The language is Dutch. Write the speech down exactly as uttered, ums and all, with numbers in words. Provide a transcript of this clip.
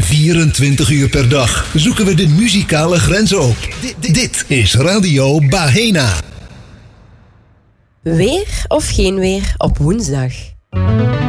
vierentwintig uur per dag zoeken we de muzikale grenzen op. Dit, dit is Radio Bahena. Weer of geen weer op woensdag?